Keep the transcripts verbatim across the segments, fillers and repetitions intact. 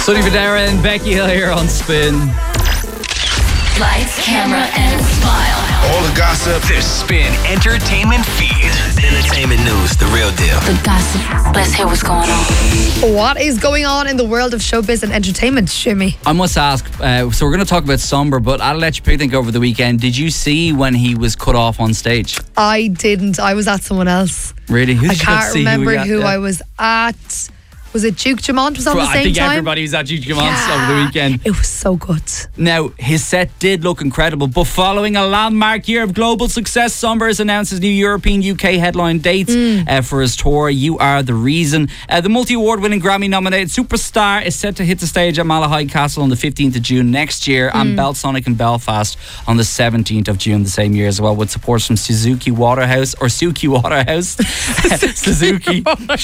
Sonny Fodera and Becky Hill here on Spin. Lights, camera, and smile. All the gossip. The Spin Entertainment Feed. Entertainment news, the real deal. The gossip. Let's hear what's going on. What is going on in the world of showbiz and entertainment, Shimmy? I must ask, uh, so we're going to talk about Somber, but I'll let you picnic over the weekend. Did you see when he was cut off on stage? I didn't. I was at someone else. Really? Who I did you can't see remember who, who yeah. I was at. Was it Duke Dumont was on Well, the same I think time? everybody was at Duke Dumont Yeah. over the weekend. It was so good. Now, his set did look incredible, but following a landmark year of global success, Somber has announced his new European U K headline dates Mm. uh, for his tour, You Are The Reason. Uh, the multi-award winning Grammy-nominated superstar is set to hit the stage at Malahide Castle on the fifteenth of June next year Mm. and Belsonic in Belfast on the seventeenth of June the same year as well, with support from Suzuki Waterhouse, or Suki Waterhouse. Suzuki.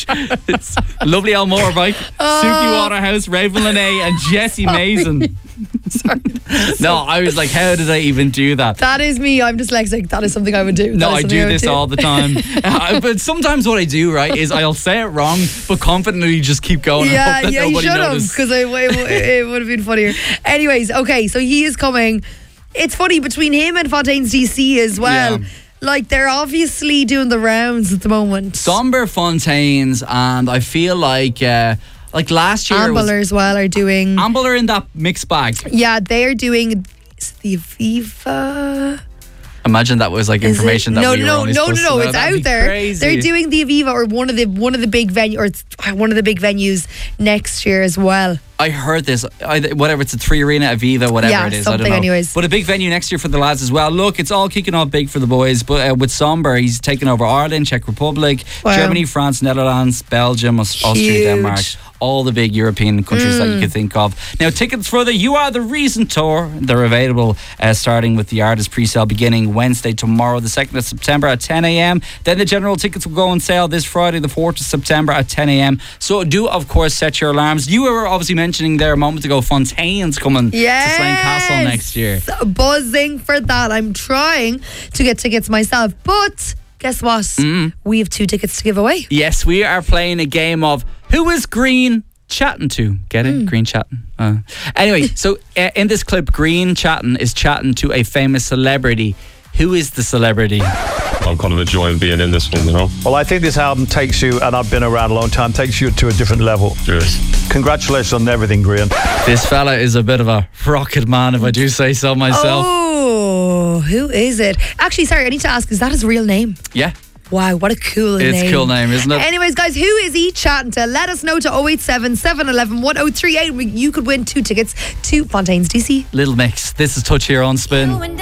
It's lovely old motorbike. Suki Waterhouse, Raven Lene and Jessie Mason. Sorry. No, I was like, how did I even do that? That is me. I'm dyslexic. That is something I would do. No, That is I something do would this all the time. Uh, but sometimes what I do, right, is I'll say it wrong, but confidently just keep going. and Yeah, hope that yeah, you nobody should have, notices. because it, it, it would have been funnier. Anyways, okay, so he is coming. It's funny, between him and Fontaines D C as well. Yeah. Like, they're obviously doing the rounds at the moment. Somber, Fontaines, and I feel like, uh, like last year, it was- Ambler as well are doing. Amble are in that mixed bag. Yeah, they're doing. Is it the Aviva? Imagine that was like Is information it? that no, we were no, only no, no, supposed no, to know. it's That'd out be there. crazy. They're doing the Aviva, or one of the one of the big venue, or it's one of the big venues next year as well. I heard this, either, whatever, it's a three arena, Aviva, whatever Yeah, it is, I don't something know. anyways. But a big venue next year for the lads as well. Look, it's all kicking off big for the boys, but uh, with Somber, he's taken over Ireland, Czech Republic, Wow. Germany, France, Netherlands, Belgium, Aus- Austria, Huge. Denmark. All the big European countries that you Mm. could think of. Now, tickets for the You Are The Reason tour, they're available uh, starting with the artist pre-sale beginning Wednesday, tomorrow, the second of September at ten a.m. Then the general tickets will go on sale this Friday, the fourth of September at ten a.m. So do, of course, set your alarms. You were obviously mentioning there a moment ago, Fontaines coming Yes. to Slane Castle next year. Buzzing for that. I'm trying to get tickets myself, but guess what? Mm. We have two tickets to give away. Yes, we are playing a game of Who is Green Chatting To? Get it? Mm. Green chatting. Uh. Anyway, so uh, in this clip, Green chatting is chatting to a famous celebrity. Who is the celebrity? I'm kind of enjoying being in this one, you know. Well, I think this album takes you, and I've been around a long time, takes you to a different level. Cheers. Congratulations on everything, Green. This fella is a bit of a rocket man, if I do say so myself. Oh, who is it? Actually, sorry, I need to ask, is that his real name? Yeah. Wow, what a cool It's name. a cool name, isn't it? Anyways, guys, who is he chatting to? Let us know to oh eight seven, seven one one, one oh three eight. You could win two tickets to Fontaines D C. Little Mix. This is Touch here on Spin.